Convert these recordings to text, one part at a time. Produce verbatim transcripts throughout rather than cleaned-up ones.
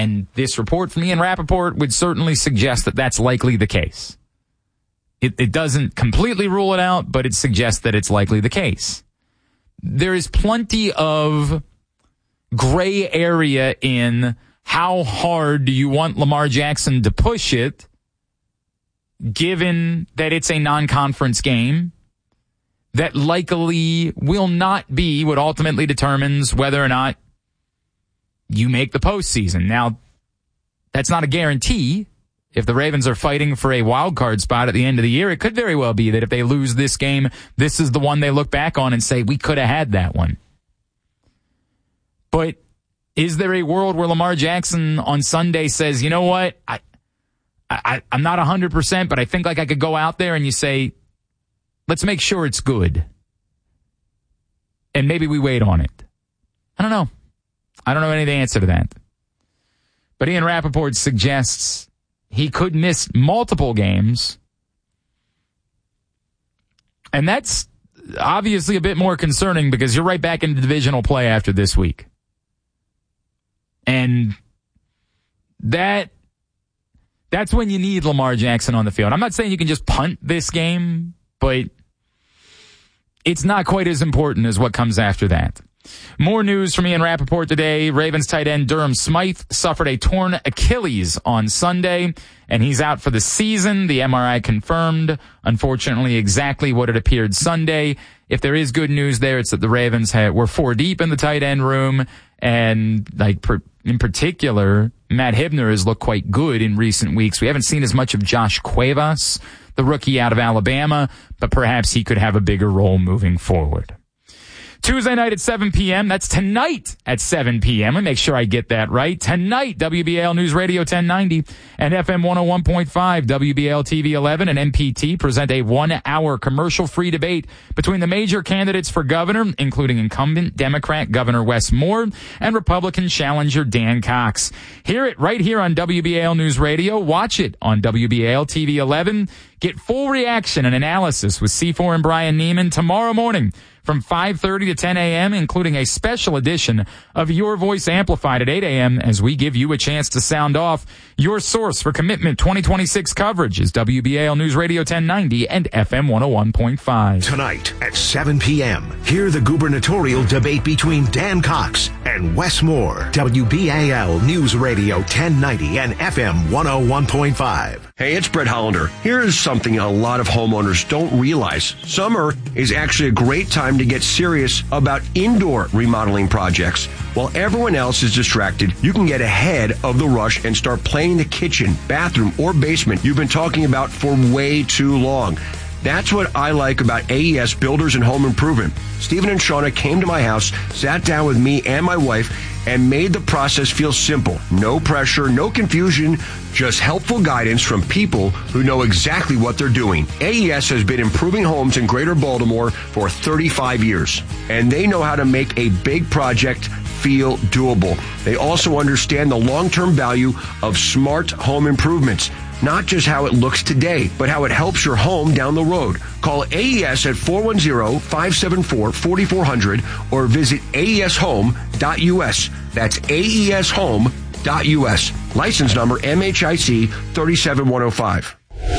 And this report from Ian Rappaport would certainly suggest that that's likely the case. It, it doesn't completely rule it out, but it suggests that it's likely the case. There is plenty of gray area in how hard do you want Lamar Jackson to push it, given that it's a non-conference game that likely will not be what ultimately determines whether or not you make the postseason. Now, that's not a guarantee. If the Ravens are fighting for a wild card spot at the end of the year, it could very well be that if they lose this game, this is the one they look back on and say, we could have had that one. But is there a world where Lamar Jackson on Sunday says, you know what, I, I, I'm not one hundred percent, but I think like I could go out there, and you say, let's make sure it's good. And maybe we wait on it. I don't know. I don't know any of the answer to that. But Ian Rappaport suggests he could miss multiple games. And that's obviously a bit more concerning because you're right back into divisional play after this week. And that that's when you need Lamar Jackson on the field. I'm not saying you can just punt this game, but it's not quite as important as what comes after that. More news from Ian Rappaport today. Ravens tight end Durham Smythe suffered a torn Achilles on Sunday, and he's out for the season. The M R I confirmed, unfortunately, exactly what it appeared Sunday. If there is good news there, it's that the Ravens had, were four deep in the tight end room, and like per, in particular, Matt Hibner has looked quite good in recent weeks. We haven't seen as much of Josh Cuevas, the rookie out of Alabama, but perhaps he could have a bigger role moving forward. Tuesday night at seven p.m. That's tonight at seven p.m. Let me make sure I get that right. Tonight, W B A L News Radio ten ninety and F M one oh one point five, W B A L T V eleven and M P T present a one-hour commercial-free debate between the major candidates for governor, including incumbent Democrat Governor Wes Moore and Republican challenger Dan Cox. Hear it right here on W B A L News Radio. Watch it on W B A L T V eleven. Get full reaction and analysis with C four and Brian Neiman tomorrow morning from five thirty to ten a.m., including a special edition of Your Voice Amplified at eight a.m. as we give you a chance to sound off. Your source for Commitment twenty twenty-six coverage is W B A L News Radio ten ninety and F M one oh one point five. Tonight at seven p.m., hear the gubernatorial debate between Dan Cox and Wes Moore. W B A L News Radio ten ninety and F M one oh one point five. Hey, it's Brett Hollander. Here's something a lot of homeowners don't realize. Summer is actually a great time to get serious about indoor remodeling projects. While everyone else is distracted, you can get ahead of the rush and start playing the kitchen, bathroom, or basement you've been talking about for way too long. That's what I like about A E S Builders and Home Improvement. Stephen and Shauna came to my house, sat down with me and my wife, and made the process feel simple. No pressure, no confusion, just helpful guidance from people who know exactly what they're doing. A E S has been improving homes in Greater Baltimore for thirty-five years, and they know how to make a big project feel doable. They also understand the long-term value of smart home improvements. Not just how it looks today, but how it helps your home down the road. Call A E S at four one zero, five seven four, four four zero zero or visit A E S home dot U S. That's A E S home dot U S. License number M H I C three seven one oh five.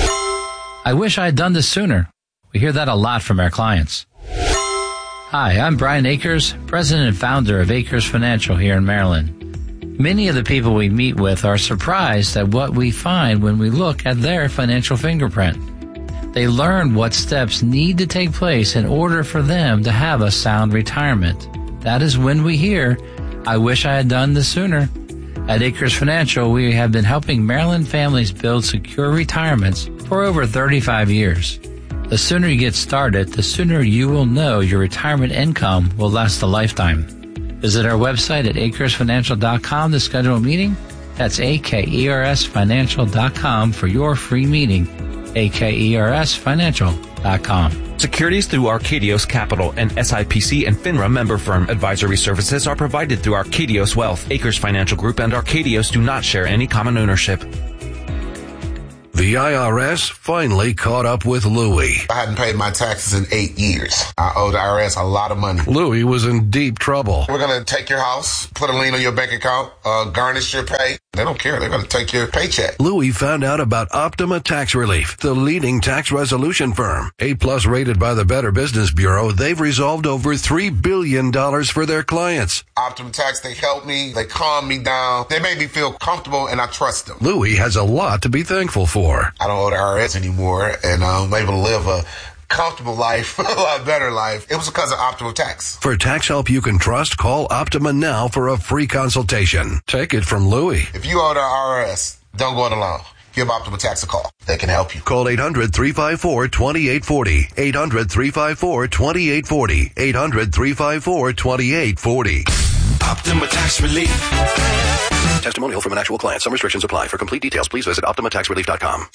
I wish I had done this sooner. We hear that a lot from our clients. Hi, I'm Brian Akers, president and founder of Akers Financial here in Maryland. Many of the people we meet with are surprised at what we find when we look at their financial fingerprint. They learn what steps need to take place in order for them to have a sound retirement. That is when we hear, I wish I had done this sooner. At Akers Financial, we have been helping Maryland families build secure retirements for over thirty-five years. The sooner you get started, the sooner you will know your retirement income will last a lifetime. Visit our website at akers financial dot com to schedule a meeting. That's A K E R S financial dot com for your free meeting. A K E R S financial dot com. Securities through Arcadios Capital, an S I P C and FINRA member firm. Advisory services are provided through Arcadios Wealth. Akers Financial Group and Arcadios do not share any common ownership. The I R S finally caught up with Louie. I hadn't paid my taxes in eight years. I owe the I R S a lot of money. Louie was in deep trouble. We're going to take your house, put a lien on your bank account, uh, garnish your pay. They don't care. They're going to take your paycheck. Louie found out about Optima Tax Relief, the leading tax resolution firm. A-plus rated by the Better Business Bureau, they've resolved over three billion dollars for their clients. Optima Tax, they help me. They calm me down. They make me feel comfortable, and I trust them. Louie has a lot to be thankful for. I don't owe the I R S anymore, and I'm able to live a comfortable life, a lot better life. It was because of Optima Tax. For tax help you can trust, call Optima now for a free consultation. Take it from Louie. If you owe the I R S, don't go it alone. Give Optima Tax a call. They can help you. Call eight hundred, three five four, two eight four zero. eight hundred, three five four, two eight four zero. eight hundred, three five four, two eight four zero. Optima Tax Relief. Testimonial from an actual client. Some restrictions apply. For complete details, please visit optima tax relief dot com.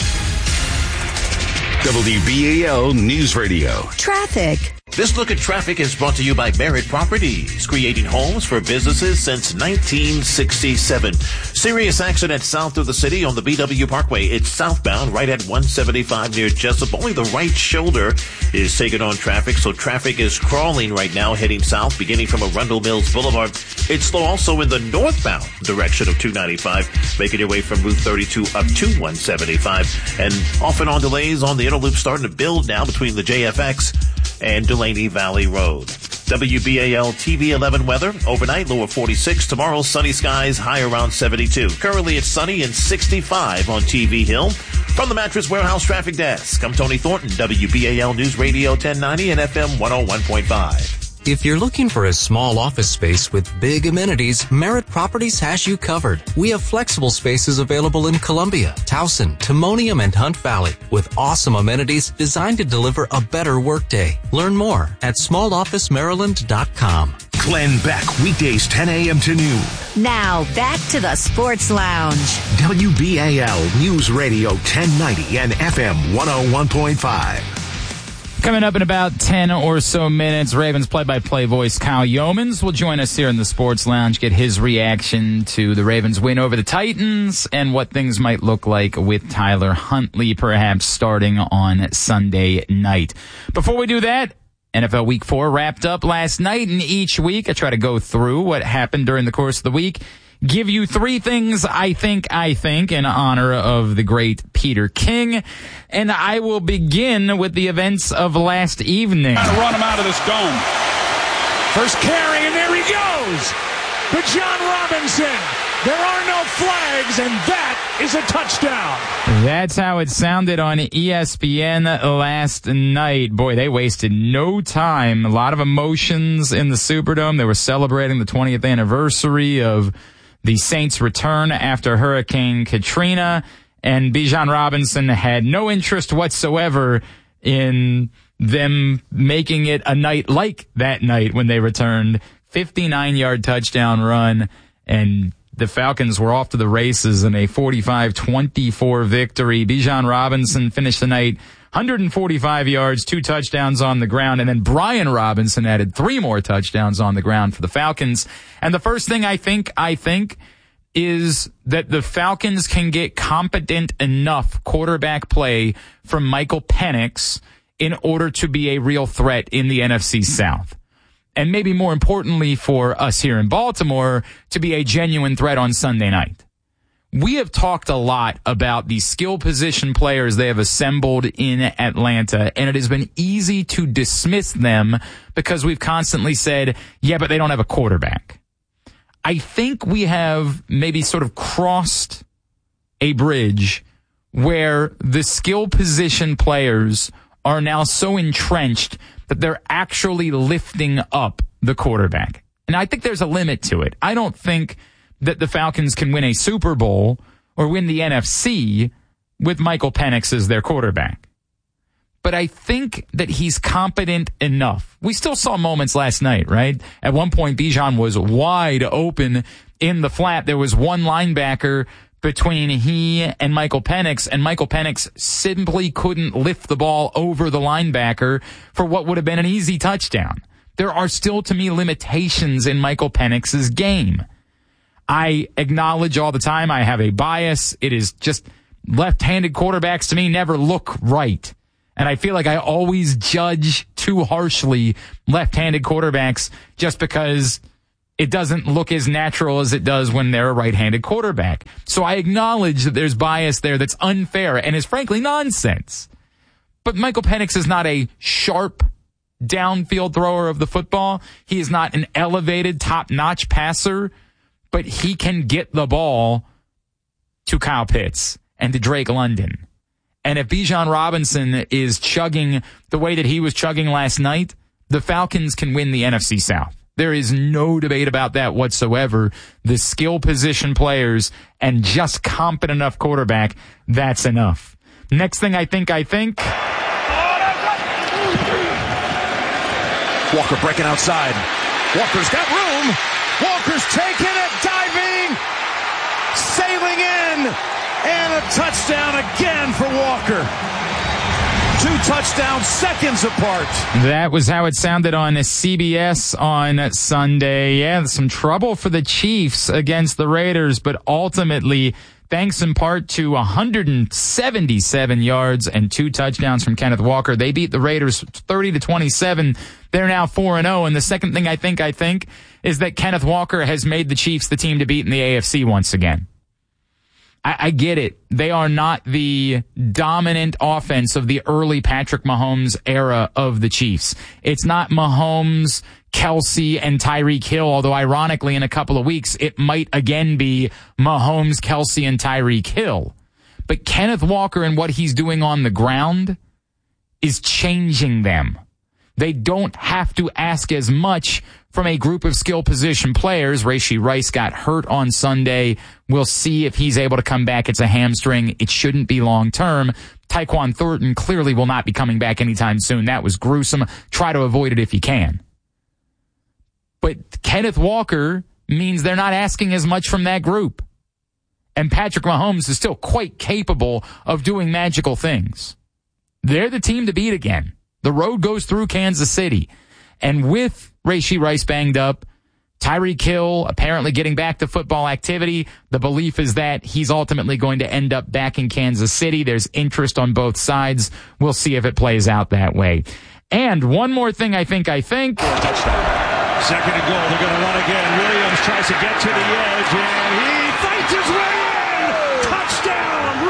W B A L News Radio. Traffic. This look at traffic is brought to you by Merritt Properties, creating homes for businesses since nineteen sixty-seven. Serious accident south of the city on the B W Parkway. It's southbound right at one seventy-five near Jessup. Only the right shoulder is taken on traffic, so traffic is crawling right now heading south, beginning from Arundel Mills Boulevard. It's slow also in the northbound direction of two ninety-five, making your way from Route thirty-two up to one seventy-five. And off and on delays on the inner loop starting to build now between the J F X and Delaney Valley Road. W B A L T V eleven weather. Overnight, low of forty-six. Tomorrow, sunny skies, high around seventy-two. Currently, it's sunny and sixty-five on T V Hill. From the Mattress Warehouse Traffic Desk, I'm Tony Thornton, W B A L News Radio ten ninety and F M one oh one point five. If you're looking for a small office space with big amenities, Merritt Properties has you covered. We have flexible spaces available in Columbia, Towson, Timonium, and Hunt Valley with awesome amenities designed to deliver a better workday. Learn more at small office maryland dot com. Glenn Beck, weekdays ten a.m. to noon. Now, back to the Sports Lounge. W B A L News Radio ten ninety and F M one oh one point five. Coming up in about ten or so minutes, Ravens play-by-play voice Kyle Yeomans will join us here in the Sports Lounge, get his reaction to the Ravens' win over the Titans and what things might look like with Tyler Huntley perhaps starting on Sunday night. Before we do that, N F L Week four wrapped up last night, and each week I try to go through what happened during the course of the week, give you three things I think I think in honor of the great Peter King. And I will begin with the events of last evening. Trying to run him out of this dome. First carry, and there he goes. But John Robinson, there are no flags, and that is a touchdown. That's how it sounded on E S P N last night. Boy, they wasted no time. A lot of emotions in the Superdome. They were celebrating the twentieth anniversary of the Saints' return after Hurricane Katrina, and Bijan Robinson had no interest whatsoever in them making it a night like that night when they returned. fifty-nine-yard touchdown run, and the Falcons were off to the races in a forty-five twenty-four victory. Bijan Robinson finished the night one hundred forty-five yards, two touchdowns on the ground, and then Brian Robinson added three more touchdowns on the ground for the Falcons. And the first thing I think, I think, is that the Falcons can get competent enough quarterback play from Michael Penix in order to be a real threat in the N F C South. And maybe more importantly for us here in Baltimore, to be a genuine threat on Sunday night. We have talked a lot about the skill position players they have assembled in Atlanta, and it has been easy to dismiss them because we've constantly said, yeah, but they don't have a quarterback. I think we have maybe sort of crossed a bridge where the skill position players are now so entrenched that they're actually lifting up the quarterback. And I think there's a limit to it. I don't think that the Falcons can win a Super Bowl or win the N F C with Michael Penix as their quarterback. But I think that he's competent enough. We still saw moments last night, right? At one point, Bijan was wide open in the flat. There was one linebacker between he and Michael Penix, and Michael Penix simply couldn't lift the ball over the linebacker for what would have been an easy touchdown. There are still, to me, limitations in Michael Penix's game. I acknowledge all the time I have a bias. It is just left-handed quarterbacks to me never look right. And I feel like I always judge too harshly left-handed quarterbacks just because it doesn't look as natural as it does when they're a right-handed quarterback. So I acknowledge that there's bias there that's unfair and is frankly nonsense. But Michael Penix is not a sharp downfield thrower of the football. He is not an elevated, top-notch passer, but he can get the ball to Kyle Pitts and to Drake London. And if Bijan Robinson is chugging the way that he was chugging last night, the Falcons can win the N F C South. There is no debate about that whatsoever. The skill position players and just competent enough quarterback, that's enough. Next thing I think, I think... Walker breaking outside. Walker's got room. Walker's taking it, diving, sailing in, and a touchdown again for Walker. Two touchdowns, seconds apart. That was how it sounded on C B S on Sunday. Yeah, some trouble for the Chiefs against the Raiders, but ultimately, thanks in part to one hundred seventy-seven yards and two touchdowns from Kenneth Walker, they beat the Raiders thirty to twenty-seven. They're now four and oh. And the second thing I think I think is that Kenneth Walker has made the Chiefs the team to beat in the A F C once again. I, I get it. They are not the dominant offense of the early Patrick Mahomes era of the Chiefs. It's not Mahomes, Kelsey, and Tyreek Hill, although ironically in a couple of weeks it might again be Mahomes, Kelsey, and Tyreek Hill. But Kenneth Walker and what he's doing on the ground is changing them. They don't have to ask as much from a group of skill position players. Rashee Rice got hurt on Sunday. We'll see if he's able to come back. It's a hamstring. It shouldn't be long term. Tyquan Thornton clearly will not be coming back anytime soon. That was gruesome. Try to avoid it if you can. But Kenneth Walker means they're not asking as much from that group. And Patrick Mahomes is still quite capable of doing magical things. They're the team to beat again. The road goes through Kansas City. And with Rashee Rice banged up, Tyreek Hill apparently getting back to football activity, the belief is that he's ultimately going to end up back in Kansas City. There's interest on both sides. We'll see if it plays out that way. And one more thing I think I think. Touchdown. Second and goal. They're going to run again. Williams tries to get to the edge, and he fights his way in. Touchdown,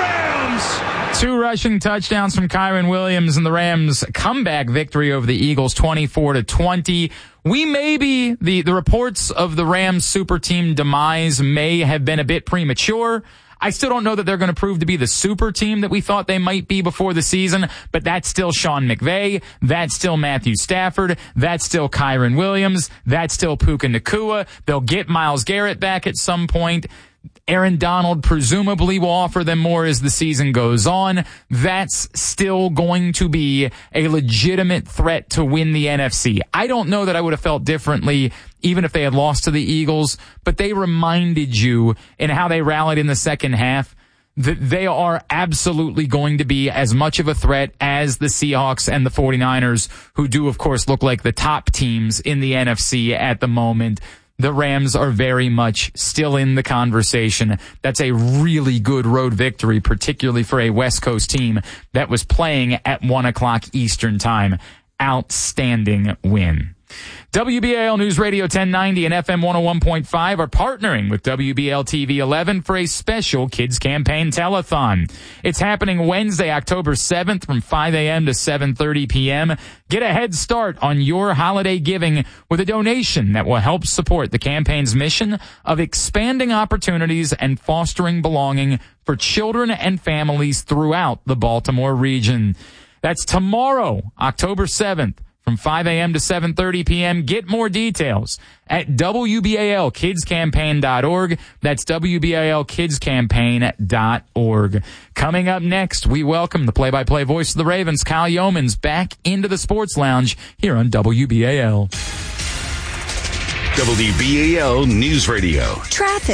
Rams. Two rushing touchdowns from Kyren Williams and the Rams comeback victory over the Eagles twenty-four to twenty. We may be, the, the reports of the Rams super team demise may have been a bit premature. I still don't know that they're going to prove to be the super team that we thought they might be before the season, but that's still Sean McVay. That's still Matthew Stafford. That's still Kyren Williams. That's still Puka Nacua. They'll get Myles Garrett back at some point. Aaron Donald presumably will offer them more as the season goes on. That's still going to be a legitimate threat to win the N F C. I don't know that I would have felt differently even if they had lost to the Eagles, but they reminded you in how they rallied in the second half that they are absolutely going to be as much of a threat as the Seahawks and the 49ers, who do, of course, look like the top teams in the N F C at the moment. The Rams are very much still in the conversation. That's a really good road victory, particularly for a West Coast team that was playing at one o'clock Eastern time. Outstanding win. W B A L News Radio ten ninety and F M one oh one point five are partnering with W B L T V eleven for a special Kids Campaign Telethon. It's happening Wednesday, October seventh from five a.m. to seven thirty p.m. Get a head start on your holiday giving with a donation that will help support the campaign's mission of expanding opportunities and fostering belonging for children and families throughout the Baltimore region. That's tomorrow, October seventh. From five a.m. to seven thirty p.m. Get more details at W B A L kids campaign dot org. That's W B A L kids campaign dot org. Coming up next, we welcome the play-by-play voice of the Ravens, Kyle Yeomans, back into the Sports Lounge here on W B A L. W B A L News Radio. Traffic.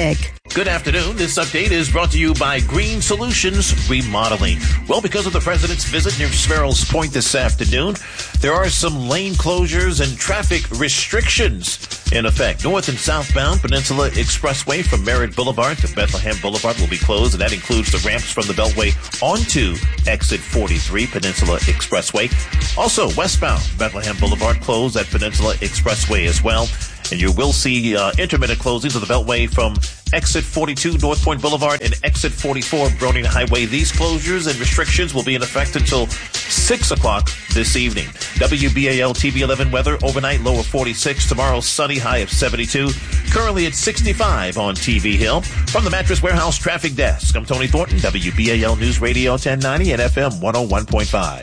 Good afternoon. This update is brought to you by Green Solutions Remodeling. Well, because of the president's visit near Sparrows Point this afternoon, there are some lane closures and traffic restrictions in effect. North and southbound Peninsula Expressway from Merritt Boulevard to Bethlehem Boulevard will be closed, and that includes the ramps from the Beltway onto exit forty-three Peninsula Expressway. Also, westbound Bethlehem Boulevard closed at Peninsula Expressway as well. And you will see uh, intermittent closings of the Beltway from exit forty-two North Point Boulevard and exit forty-four Broning Highway. These closures and restrictions will be in effect until six o'clock this evening. W B A L T V eleven weather overnight, low of forty-six. Tomorrow, sunny, high of seventy-two. Currently at sixty-five on T V Hill. From the Mattress Warehouse Traffic Desk, I'm Tony Thornton, W B A L News Radio ten ninety and F M one oh one point five.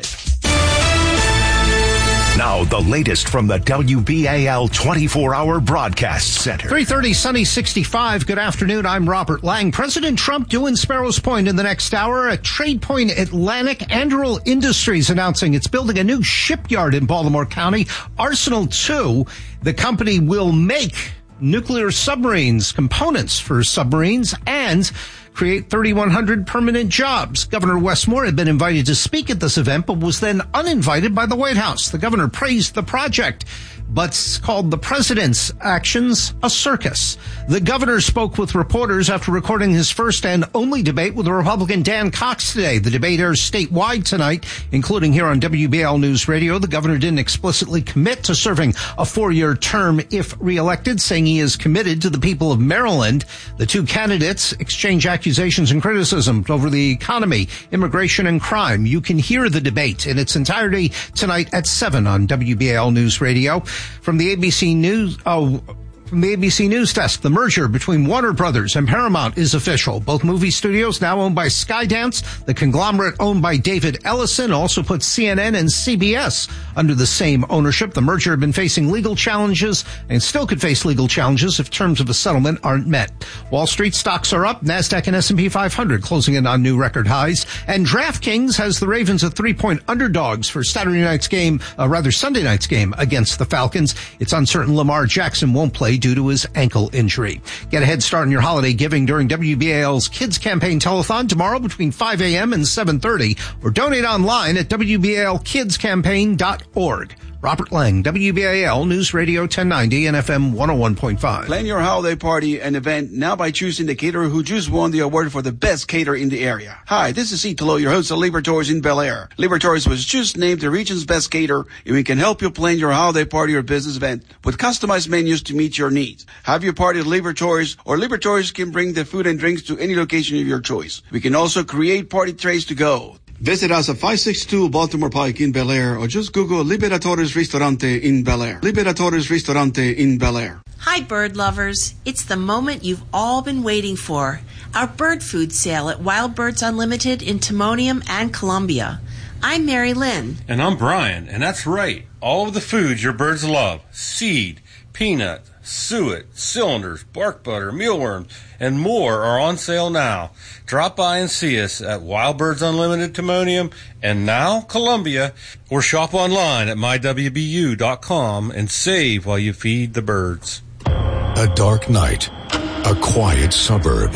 Now, the latest from the W B A L twenty-four hour Broadcast Center. three thirty, sunny, sixty-five. Good afternoon. I'm Robert Lang. President Trump due in Sparrows Point in the next hour. At Trade Point Atlantic, Anduril Industries announcing it's building a new shipyard in Baltimore County. Arsenal two, the company will make nuclear submarines, components for submarines, and create thirty-one hundred permanent jobs. Governor Wes Moore had been invited to speak at this event, but was then uninvited by the White House. The governor praised the project, but called the president's actions a circus. The governor spoke with reporters after recording his first and only debate with the Republican Dan Cox today. The debate airs statewide tonight, including here on W B A L News Radio. The governor didn't explicitly commit to serving a four-year term if reelected, saying he is committed to the people of Maryland. The two candidates exchange accusations and criticism over the economy, immigration, and crime. You can hear the debate in its entirety tonight at seven on W B A L News Radio. From the A B C News, oh, from the A B C News Desk, the merger between Warner Brothers and Paramount is official. Both movie studios now owned by Skydance. The conglomerate owned by David Ellison also puts C N N and C B S under the same ownership. The merger had been facing legal challenges and still could face legal challenges if terms of a settlement aren't met. Wall Street stocks are up. NASDAQ and S and P five hundred closing in on new record highs. And DraftKings has the Ravens at three-point underdogs for Saturday night's game, uh, rather Sunday night's game against the Falcons. It's uncertain Lamar Jackson won't play due to his ankle injury. Get a head start on your holiday giving during W B A L's Kids Campaign Telethon tomorrow between five a.m. and seven thirty, or donate online at W B A L kids campaign dot org. Robert Lang, W B A L News Radio ten ninety and F M one oh one point five. Plan your holiday party and event now by choosing the caterer who just won the award for the best caterer in the area. Hi, this is Italo, your host of Libertors in Bel Air. Libertors was just named the region's best caterer, and we can help you plan your holiday party or business event with customized menus to meet your needs. Have your party at Libertors, or Libertors can bring the food and drinks to any location of your choice. We can also create party trays to go. Visit us at five sixty-two Baltimore Pike in Bel Air, or just Google Liberatores Ristorante in Bel Air. Liberatores Ristorante in Bel Air. Hi, bird lovers. It's the moment you've all been waiting for. Our bird food sale at Wild Birds Unlimited in Timonium and Columbia. I'm Mary Lynn. And I'm Brian, and that's right. All of the foods your birds love. Seed, peanut, suet, cylinders, bark butter, mealworms, and more are on sale now. Drop by and see us at Wild Birds Unlimited Timonium and now Columbia, or shop online at my w b u dot com and save while you feed the birds. A dark night, a quiet suburb.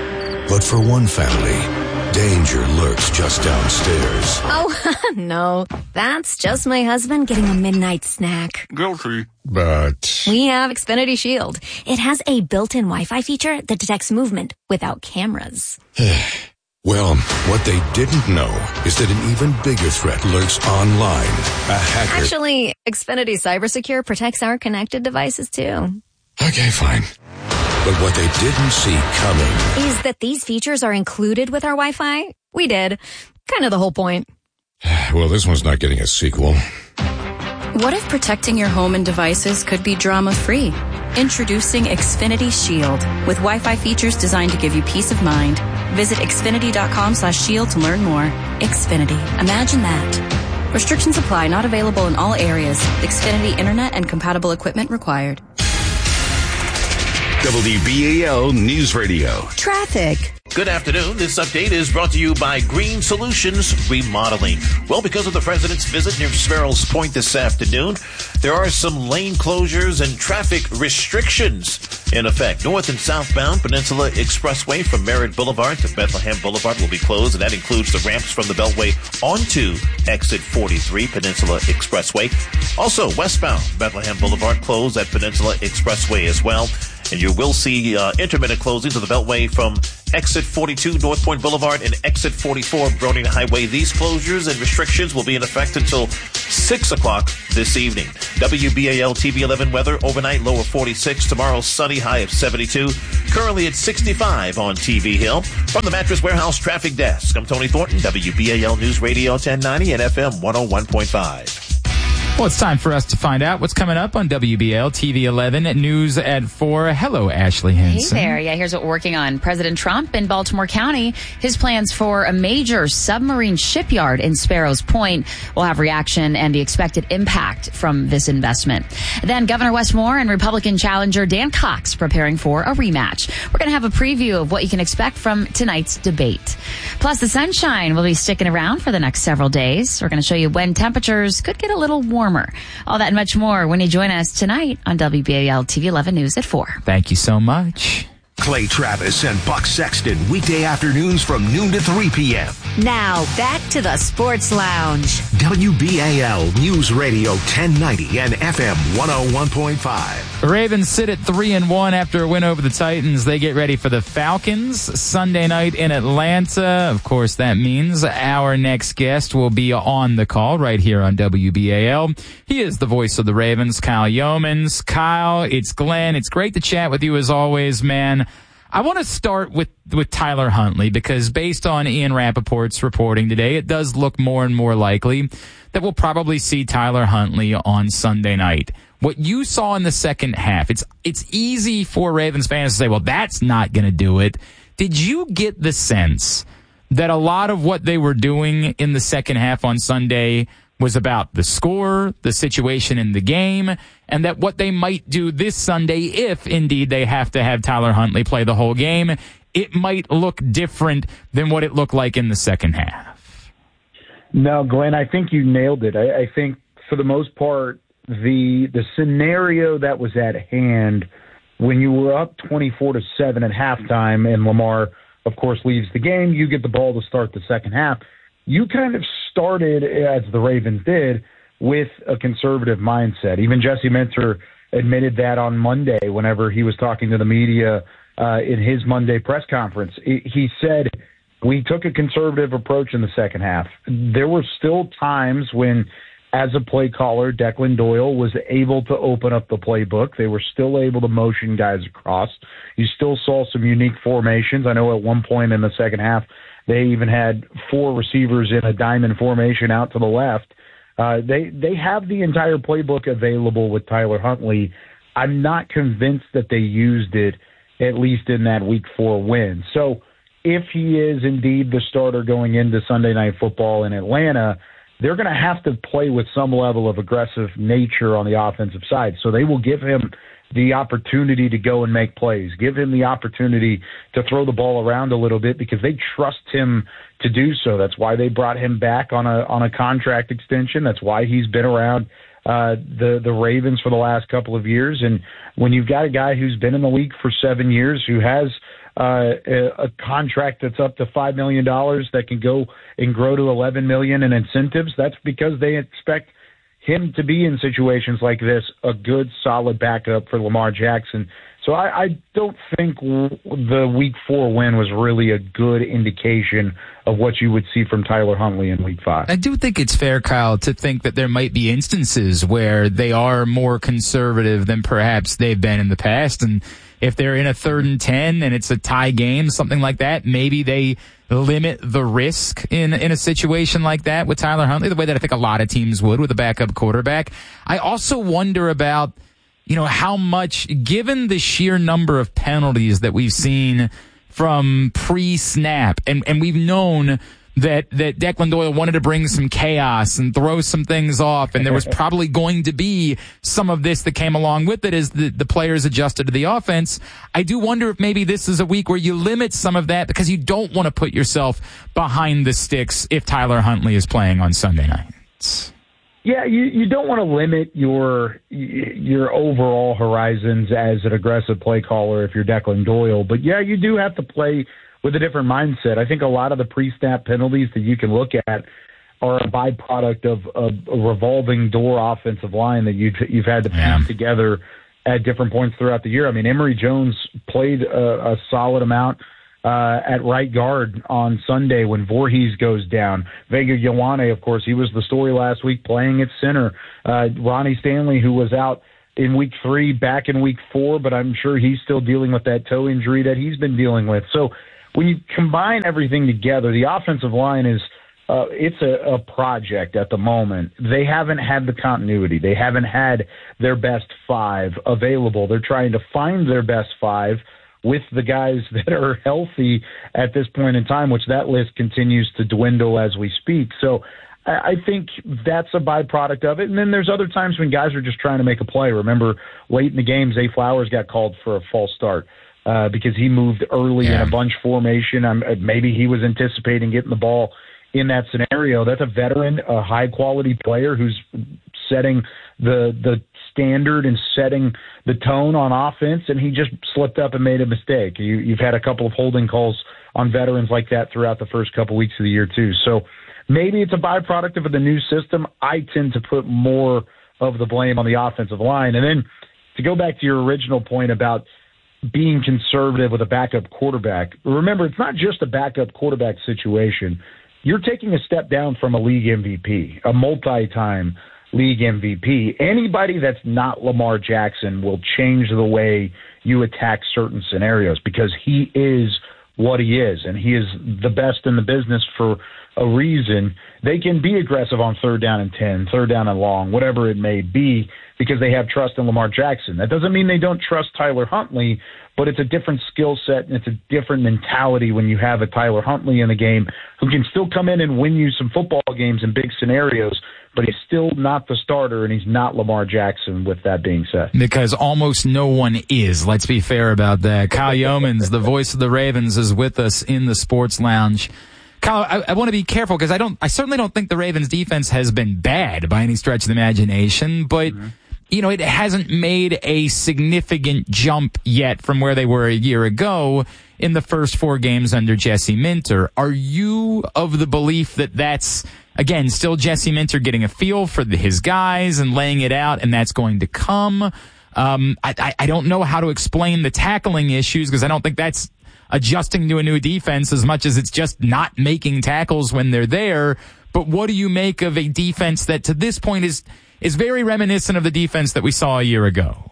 But for one family, danger lurks just downstairs. Oh, no. That's just my husband getting a midnight snack. Guilty. But we have Xfinity Shield. It has a built-in Wi-Fi feature that detects movement without cameras. Well, what they didn't know is that an even bigger threat lurks online. A hacker. Actually, Xfinity CyberSecure protects our connected devices, too. Okay, fine. But what they didn't see coming is that these features are included with our Wi-Fi. We did. Kind of the whole point. Well, this one's not getting a sequel. What if protecting your home and devices could be drama-free? Introducing Xfinity Shield with Wi-Fi features designed to give you peace of mind. Visit xfinity dot com slash shield to learn more. Xfinity. Imagine that. Restrictions apply. Not available in all areas. Xfinity Internet and compatible equipment required. W B A L News Radio. Traffic. Good afternoon. This update is brought to you by Green Solutions Remodeling. Well, because of the president's visit near Sparrows Point this afternoon, there are some lane closures and traffic restrictions in effect. North and southbound Peninsula Expressway from Merritt Boulevard to Bethlehem Boulevard will be closed, and that includes the ramps from the Beltway onto exit forty-three Peninsula Expressway. Also, westbound Bethlehem Boulevard closed at Peninsula Expressway as well. And you will see uh, intermittent closings of the Beltway from exit forty-two North Point Boulevard and exit forty-four Broning Highway. These closures and restrictions will be in effect until six o'clock this evening. W B A L T V eleven weather overnight, low of forty-six. Tomorrow, sunny, high of seventy-two. Currently at sixty-five on T V Hill. From the Mattress Warehouse Traffic Desk, I'm Tony Thornton, W B A L News Radio ten ninety and F M one oh one point five. Well, it's time for us to find out what's coming up on W B L T V eleven at News at four. Hello, Ashley Henson. Hey there. Yeah, here's what we're working on. President Trump in Baltimore County, his plans for a major submarine shipyard in Sparrows Point will have reaction and the expected impact from this investment. Then Governor Wes Moore and Republican challenger Dan Cox preparing for a rematch. We're going to have a preview of what you can expect from tonight's debate. Plus, the sunshine will be sticking around for the next several days. We're going to show you when temperatures could get a little warmer. All that and much more when you join us tonight on W B A L T V eleven News at four. Thank you so much. Clay Travis and Buck Sexton, weekday afternoons from noon to three p.m. Now, back to the Sports Lounge. W B A L News Radio ten ninety and F M one oh one point five. The Ravens sit at three and one after a win over the Titans. They get ready for the Falcons Sunday night in Atlanta. Of course, that means our next guest will be on the call right here on W B A L. He is the voice of the Ravens, Kyle Yeomans. Kyle, it's Glenn. It's great to chat with you as always, man. I want to start with, with Tyler Huntley because based on Ian Rappaport's reporting today, it does look more and more likely that we'll probably see Tyler Huntley on Sunday night. What you saw in the second half, it's it's easy for Ravens fans to say, well, that's not going to do it. Did you get the sense that a lot of what they were doing in the second half on Sunday was about the score, the situation in the game, and that what they might do this Sunday, if indeed they have to have Tyler Huntley play the whole game, it might look different than what it looked like in the second half? No, Glenn, I think you nailed it. I, I think for the most part, the the scenario that was at hand when you were up twenty-four to seven at halftime and Lamar, of course, leaves the game, you get the ball to start the second half. You kind of started, as the Ravens did, with a conservative mindset. Even Jesse Minter admitted that on Monday whenever he was talking to the media uh, in his Monday press conference. He said, we took a conservative approach in the second half. There were still times when, as a play caller, Declan Doyle was able to open up the playbook. They were still able to motion guys across. You still saw some unique formations. I know at one point in the second half, they even had four receivers in a diamond formation out to the left. Uh, they they have the entire playbook available with Tyler Huntley. I'm not convinced that they used it, at least in that week four win. So if he is indeed the starter going into Sunday Night Football in Atlanta, they're going to have to play with some level of aggressive nature on the offensive side. So they will give him the opportunity to go and make plays, give him the opportunity to throw the ball around a little bit because they trust him to do so. That's why they brought him back on a on a contract extension. That's why he's been around uh, the, the Ravens for the last couple of years. And when you've got a guy who's been in the league for seven years, who has uh, a, a contract that's up to five million dollars that can go and grow to eleven million dollars in incentives, that's because they expect him to be in situations like this, a good, solid backup for Lamar Jackson. So I, I don't think the week four win was really a good indication of what you would see from Tyler Huntley in week five. I do think it's fair, Kyle, to think that there might be instances where they are more conservative than perhaps they've been in the past. And if they're in a third and ten and it's a tie game, something like that, maybe they limit the risk in in a situation like that with Tyler Huntley, the way that I think a lot of teams would with a backup quarterback. I also wonder about, you know, how much, given the sheer number of penalties that we've seen from pre-snap, and, and we've known that, that Declan Doyle wanted to bring some chaos and throw some things off, and there was probably going to be some of this that came along with it as the, the players adjusted to the offense. I do wonder if maybe this is a week where you limit some of that because you don't want to put yourself behind the sticks if Tyler Huntley is playing on Sunday nights. Yeah, you, you don't want to limit your your overall horizons as an aggressive play caller if you're Declan Doyle. But, yeah, you do have to play with a different mindset. I think a lot of the pre-snap penalties that you can look at are a byproduct of, of a revolving door offensive line that you've, you've had to piece yeah. together at different points throughout the year. I mean, Emory Jones played a, a solid amount Uh, at right guard on Sunday when Voorhees goes down. Vega Ioane, of course, he was the story last week playing at center. Uh, Ronnie Stanley, who was out in week three, back in week four, but I'm sure he's still dealing with that toe injury that he's been dealing with. So when you combine everything together, the offensive line is uh, it's a, a project at the moment. They haven't had the continuity. They haven't had their best five available. They're trying to find their best five with the guys that are healthy at this point in time, which that list continues to dwindle as we speak. So I think that's a byproduct of it. And then there's other times when guys are just trying to make a play. Remember, late in the game, Zay Flowers got called for a false start uh, because he moved early yeah. in a bunch formation. Um, maybe he was anticipating getting the ball in that scenario. That's a veteran, a high-quality player who's setting the the standard and setting the tone on offense, and he just slipped up and made a mistake. You, you've had a couple of holding calls on veterans like that throughout the first couple weeks of the year too. So maybe it's a byproduct of the new system. I tend to put more of the blame on the offensive line. And then to go back to your original point about being conservative with a backup quarterback, remember, it's not just a backup quarterback situation. You're taking a step down from a league M V P, a multi-time league M V P. Anybody that's not Lamar Jackson will change the way you attack certain scenarios because he is what he is, and he is the best in the business for a reason. They can be aggressive on third down and ten, third down and long, whatever it may be, because they have trust in Lamar Jackson. That doesn't mean they don't trust Tyler Huntley, but it's a different skill set and it's a different mentality when you have a Tyler Huntley in the game who can still come in and win you some football games in big scenarios, but he's still not the starter, and he's not Lamar Jackson, with that being said. Because almost no one is. Let's be fair about that. Kyle Yeomans, the voice of the Ravens, is with us in the Sports Lounge. Kyle, I, I want to be careful because I don't. I certainly don't think the Ravens' defense has been bad by any stretch of the imagination, but mm-hmm. you know, it hasn't made a significant jump yet from where they were a year ago in the first four games under Jesse Minter. Are you of the belief that that's, again, still Jesse Minter getting a feel for the, his guys and laying it out, and that's going to come? Um, I, I, I don't know how to explain the tackling issues because I don't think that's adjusting to a new defense as much as it's just not making tackles when they're there. But what do you make of a defense that to this point is is very reminiscent of the defense that we saw a year ago?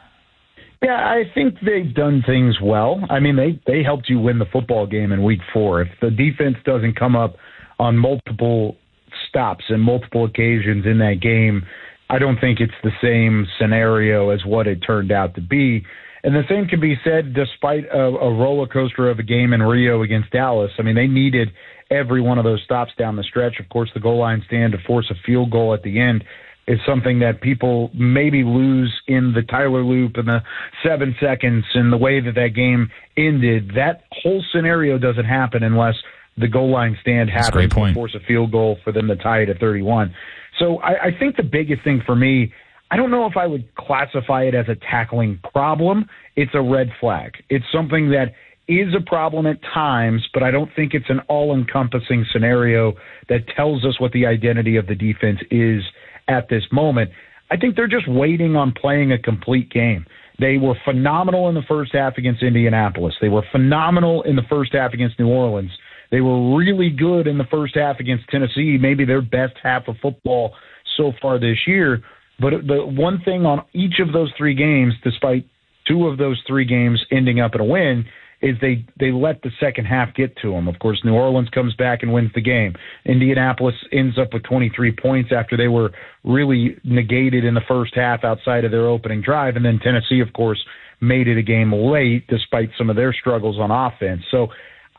Yeah, I think they've done things well. I mean, they, they helped you win the football game in week four. If the defense doesn't come up on multiple stops and multiple occasions in that game, I don't think it's the same scenario as what it turned out to be. And the same can be said despite a, a roller coaster of a game in Rio against Dallas. I mean, they needed every one of those stops down the stretch. Of course, the goal line stand to force a field goal at the end is something that people maybe lose in the Tyler loop and the seven seconds and the way that that game ended. That whole scenario doesn't happen unless the goal line stand happens to force a field goal for them to tie it at thirty-one. So I, I think the biggest thing for me, I don't know if I would classify it as a tackling problem. It's a red flag. It's something that is a problem at times, but I don't think it's an all-encompassing scenario that tells us what the identity of the defense is at this moment. I think they're just waiting on playing a complete game. They were phenomenal in the first half against Indianapolis. They were phenomenal in the first half against New Orleans. They were really good in the first half against Tennessee, maybe their best half of football so far this year. But the one thing on each of those three games, despite two of those three games ending up in a win, is they, they let the second half get to them. Of course, New Orleans comes back and wins the game. Indianapolis ends up with twenty-three points after they were really negated in the first half outside of their opening drive. And then Tennessee, of course, made it a game late despite some of their struggles on offense. So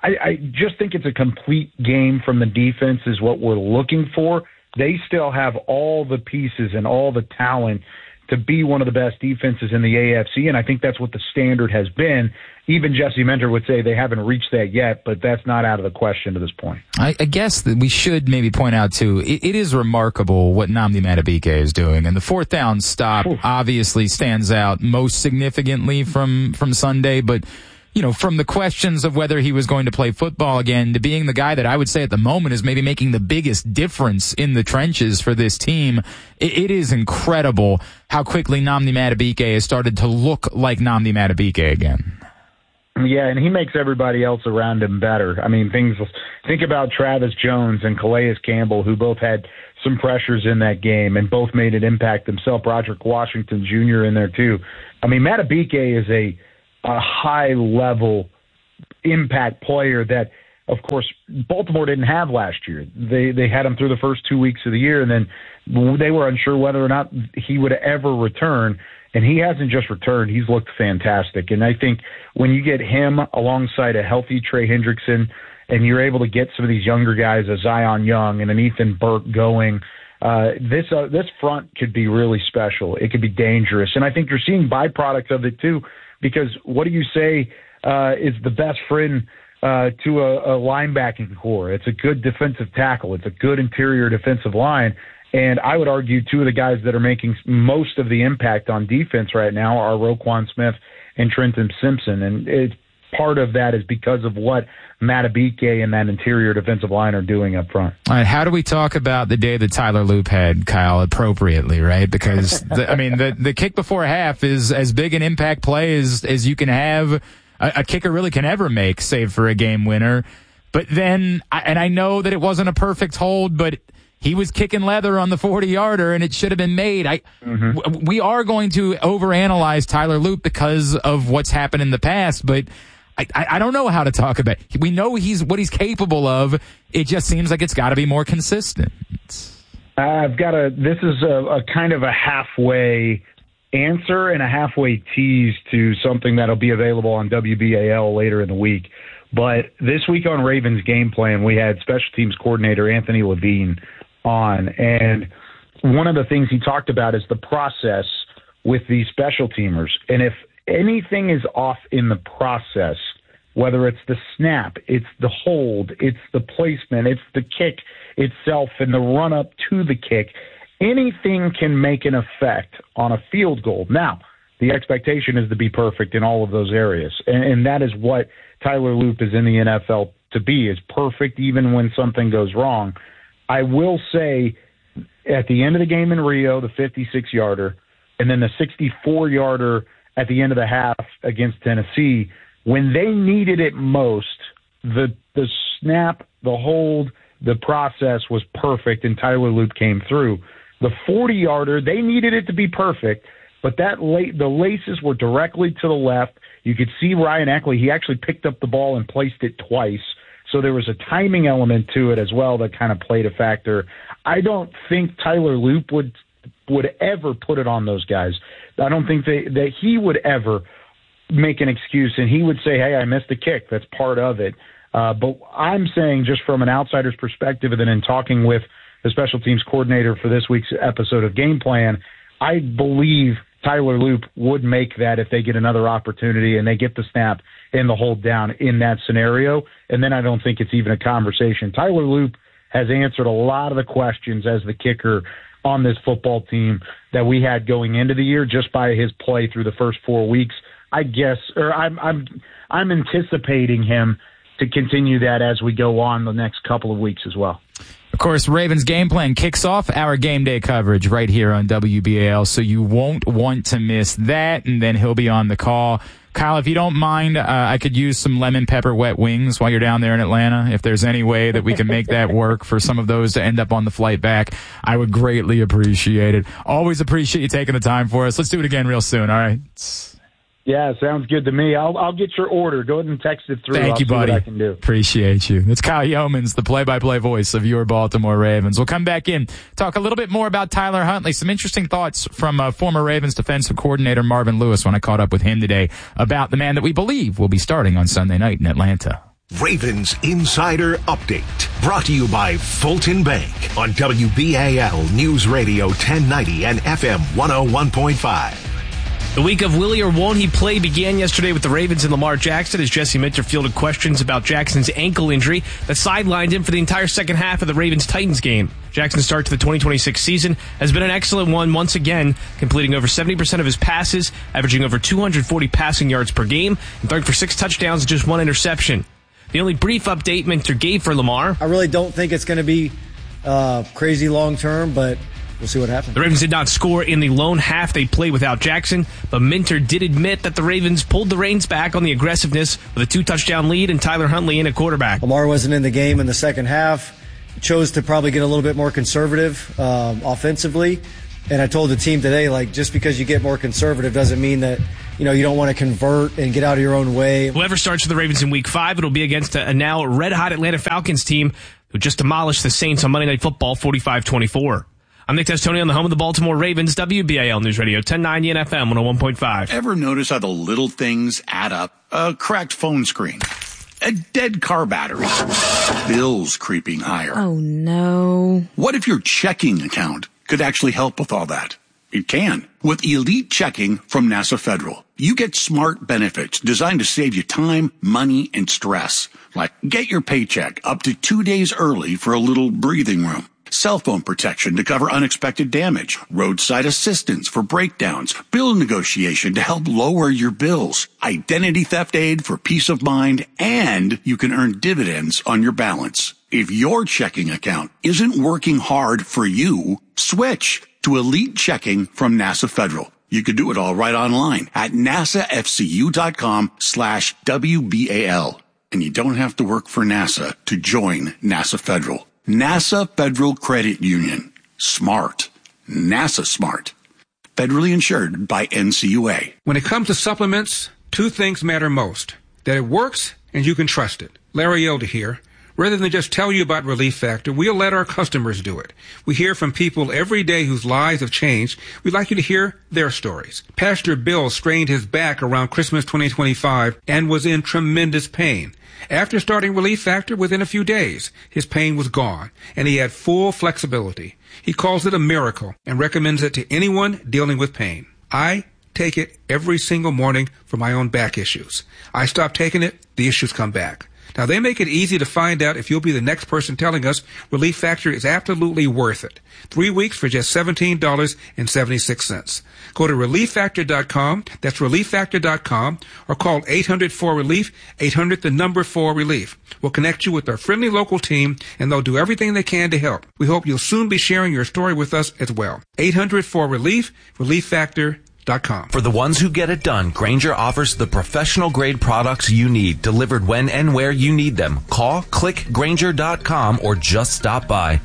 I, I just think it's a complete game from the defense is what we're looking for. They still have all the pieces and all the talent to be one of the best defenses in the A F C, and I think that's what the standard has been. Even Jesse Minter would say they haven't reached that yet, but that's not out of the question to this point. I, I guess that we should maybe point out, too, it, it is remarkable what Nnamdi Madubuike is doing, and the fourth down stop Ooh. obviously stands out most significantly from, from Sunday, but you know, from the questions of whether he was going to play football again to being the guy that I would say at the moment is maybe making the biggest difference in the trenches for this team. It, it is incredible how quickly Nnamdi Madubuike has started to look like Nnamdi Madubuike again. Yeah, and he makes everybody else around him better. I mean, things. Think about Travis Jones and Calais Campbell, who both had some pressures in that game and both made an impact themselves. Broderick Washington Junior in there, too. I mean, Madubuike is a a high-level impact player that, of course, Baltimore didn't have last year. They they had him through the first two weeks of the year, and then they were unsure whether or not he would ever return. And he hasn't just returned. He's looked fantastic. And I think when you get him alongside a healthy Trey Hendrickson and you're able to get some of these younger guys, a Zion Young and an Ethan Burke going, uh, this uh, this front could be really special. It could be dangerous. And I think you're seeing byproducts of it, too. Because what do you say uh, is the best friend uh, to a, a linebacking core? It's a good defensive tackle. It's a good interior defensive line. And I would argue two of the guys that are making most of the impact on defense right now are Roquan Smith and Trenton Simpson. And it, part of that is because of what Madubuike and that interior defensive line are doing up front. All right, how do we talk about the day that Tyler Loop had, Kyle, appropriately, right? Because, the, I mean, the, the kick before half is as big an impact play as, as you can have, a, a kicker really can ever make, save for a game winner. But then, and I know that it wasn't a perfect hold, but he was kicking leather on the forty-yarder, and it should have been made. I, mm-hmm. w- we are going to overanalyze Tyler Loop because of what's happened in the past, but I, I don't know how to talk about it. We know he's what he's capable of. It just seems like it's got to be more consistent. I've got a. This is a, a kind of a halfway answer and a halfway tease to something that'll be available on W B A L later in the week. But this week on Ravens Game Plan, we had special teams coordinator Anthony Levine on, and one of the things he talked about is the process with these special teamers, and if anything is off in the process, whether it's the snap, it's the hold, it's the placement, it's the kick itself and the run up to the kick, anything can make an effect on a field goal. Now, the expectation is to be perfect in all of those areas, and, and that is what Tyler Loop is in the N F L to be, is perfect even when something goes wrong. I will say at the end of the game in Rio, the fifty-six-yarder, and then the sixty-four-yarder at the end of the half against Tennessee, when they needed it most, the the snap, the hold, the process was perfect, and Tyler Loop came through. The forty-yarder, they needed it to be perfect, but that late, the laces were directly to the left. You could see Ryan Eckley. He actually picked up the ball and placed it twice. So there was a timing element to it as well that kind of played a factor. I don't think Tyler Loop would would ever put it on those guys. I don't think they, that he would ever make an excuse, and he would say, hey, I missed a kick. That's part of it. Uh, but I'm saying, just from an outsider's perspective, and then in talking with the special teams coordinator for this week's episode of Game Plan, I believe Tyler Loop would make that if they get another opportunity and they get the snap and the hold down in that scenario. And then I don't think it's even a conversation. Tyler Loop has answered a lot of the questions as the kicker on this football team that we had going into the year just by his play through the first four weeks. I guess, or I'm I'm I'm anticipating him to continue that as we go on the next couple of weeks as well. Of course, Ravens Game Plan kicks off our game day coverage right here on W B A L, so you won't want to miss that, and then he'll be on the call. Kyle, if you don't mind, uh, I could use some lemon pepper wet wings while you're down there in Atlanta. If there's any way that we can make that work for some of those to end up on the flight back, I would greatly appreciate it. Always appreciate you taking the time for us. Let's do it again real soon, all right? Yeah, sounds good to me. I'll I'll get your order. Go ahead and text it through. Thank I'll you, see buddy. What I can do. Appreciate you. It's Kyle Yeomans, the play-by-play voice of your Baltimore Ravens. We'll come back in, talk a little bit more about Tyler Huntley. Some interesting thoughts from uh, former Ravens defensive coordinator Marvin Lewis when I caught up with him today about the man that we believe will be starting on Sunday night in Atlanta. Ravens Insider Update, brought to you by Fulton Bank on W B A L News Radio ten ninety and F M one oh one point five. The week of will he or won't he play began yesterday with the Ravens and Lamar Jackson as Jesse Minter fielded questions about Jackson's ankle injury that sidelined him for the entire second half of the Ravens-Titans game. Jackson's start to the twenty twenty-six season has been an excellent one once again, completing over seventy percent of his passes, averaging over two hundred forty passing yards per game, and throwing for six touchdowns and just one interception. The only brief update Minter gave for Lamar. I really don't think it's going to be uh, crazy long term, but we'll see what happens. The Ravens did not score in the lone half they played without Jackson, but Minter did admit that the Ravens pulled the reins back on the aggressiveness with a two-touchdown lead and Tyler Huntley in at quarterback. Lamar wasn't in the game in the second half. Chose to probably get a little bit more conservative um, offensively. And I told the team today, like, just because you get more conservative doesn't mean that, you know, you don't want to convert and get out of your own way. Whoever starts for the Ravens in week five, it'll be against a, a now red-hot Atlanta Falcons team who just demolished the Saints on Monday Night Football forty-five twenty-four. I'm Nick Testoni on the home of the Baltimore Ravens, W B A L News Radio ten ninety and F M one oh one point five. Ever notice how the little things add up? A cracked phone screen, a dead car battery, bills creeping higher. Oh, no. What if your checking account could actually help with all that? It can. With Elite Checking from NASA Federal, you get smart benefits designed to save you time, money, and stress. Like get your paycheck up to two days early for a little breathing room. Cell phone protection to cover unexpected damage, roadside assistance for breakdowns, bill negotiation to help lower your bills, identity theft aid for peace of mind, and you can earn dividends on your balance. If your checking account isn't working hard for you, switch to Elite Checking from NASA Federal. You could do it all right online at nasafcu.com slash WBAL. And you don't have to work for NASA to join NASA Federal. NASA Federal Credit Union. Smart. NASA smart. Federally insured by N C U A. When it comes to supplements, two things matter most. That it works and you can trust it. Larry Elder here. Rather than just tell you about Relief Factor, we'll let our customers do it. We hear from people every day whose lives have changed. We'd like you to hear their stories. Pastor Bill strained his back around Christmas twenty twenty-five and was in tremendous pain. After starting Relief Factor, within a few days, his pain was gone, and he had full flexibility. He calls it a miracle and recommends it to anyone dealing with pain. I take it every single morning for my own back issues. I stop taking it, the issues come back. Now, they make it easy to find out if you'll be the next person telling us Relief Factor is absolutely worth it. Three weeks for just seventeen dollars and seventy-six cents. Go to relief factor dot com, that's relief factor dot com, or call eight hundred four relief, eight hundred the number four relief. We'll connect you with our friendly local team, and they'll do everything they can to help. We hope you'll soon be sharing your story with us as well. eight hundred four relief, relief factor dot com. For the ones who get it done, Grainger offers the professional-grade products you need, delivered when and where you need them. Call, click Grainger dot com, or just stop by.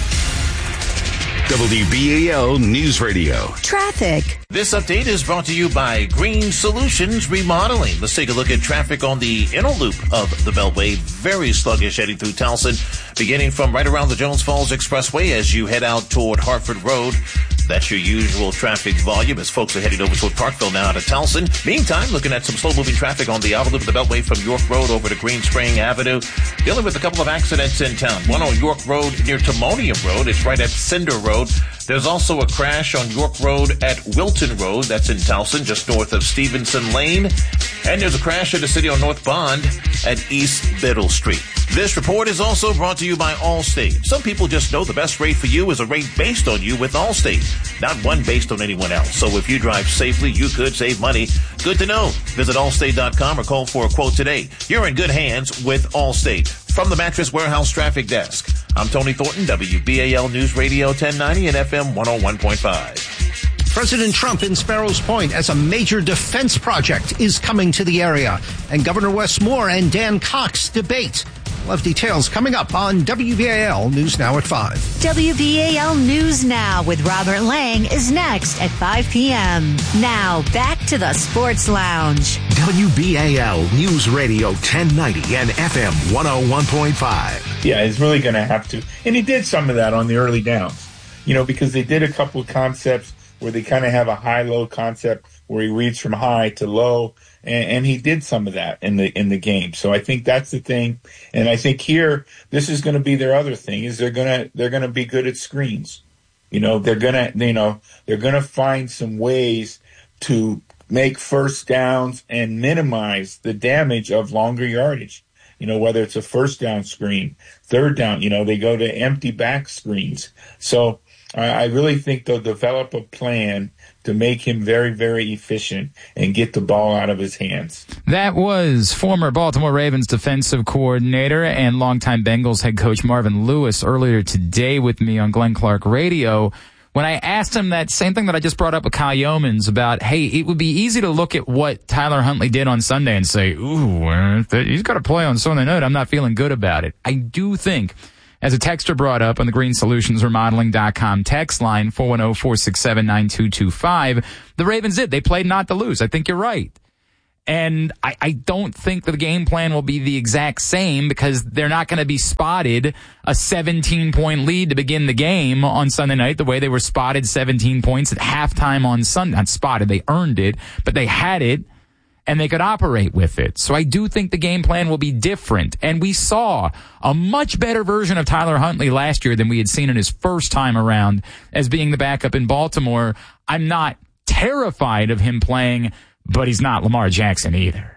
W B A L News Radio. Traffic. This update is brought to you by Green Solutions Remodeling. Let's take a look at traffic on the inner loop of the Beltway. Very sluggish heading through Towson, beginning from right around the Jones Falls Expressway as you head out toward Hartford Road. That's your usual traffic volume as folks are heading over toward Parkville now out of Towson. Meantime, looking at some slow-moving traffic on the outer loop of the Beltway from York Road over to Green Spring Avenue. Dealing with a couple of accidents in town. One on York Road near Timonium Road. It's right at Cinder Road. There's also a crash on York Road at Wilton Road. That's in Towson, just north of Stevenson Lane. And there's a crash in the city on North Bond at East Biddle Street. This report is also brought to you by Allstate. Some people just know the best rate for you is a rate based on you with Allstate, not one based on anyone else. So if you drive safely, you could save money. Good to know. Visit allstate dot com or call for a quote today. You're in good hands with Allstate. From the Mattress Warehouse Traffic Desk, I'm Tony Thornton, W B A L News Radio ten ninety and F M one oh one point five. President Trump in Sparrows Point as a major defense project is coming to the area. And Governor Wes Moore and Dan Cox debate. We'll have details coming up on W B A L News Now at five. W B A L News Now with Robert Lang is next at five p.m. Now, back to the Sports Lounge. W B A L News Radio ten ninety and F M one oh one point five. Yeah, he's really going to have to. And he did some of that on the early downs, you know, because they did a couple of concepts where they kind of have a high-low concept where he reads from high to low, and, and he did some of that in the in the game. So I think that's the thing, and I think here this is going to be their other thing is they're gonna they're gonna be good at screens. You know, they're gonna you know they're gonna find some ways to make first downs and minimize the damage of longer yardage. You know, whether it's a first down screen, third down, you know, they go to empty back screens. So I, I really think they'll develop a plan to make him very, very efficient and get the ball out of his hands. That was former Baltimore Ravens defensive coordinator and longtime Bengals head coach Marvin Lewis earlier today with me on Glenn Clark Radio. When I asked him that same thing that I just brought up with Kyle Yeomans about, hey, it would be easy to look at what Tyler Huntley did on Sunday and say, ooh, he's got to play on Sunday night. I'm not feeling good about it. I do think, as a texter brought up on the green solutions remodeling dot com text line, four one zero, four six seven, nine two two five, the Ravens did. They played not to lose. I think you're right. And I, I don't think the game plan will be the exact same because they're not going to be spotted a seventeen-point lead to begin the game on Sunday night the way they were spotted seventeen points at halftime on Sunday. Not spotted, they earned it, but they had it and they could operate with it. So I do think the game plan will be different. And we saw a much better version of Tyler Huntley last year than we had seen in his first time around as being the backup in Baltimore. I'm not terrified of him playing, but he's not Lamar Jackson either.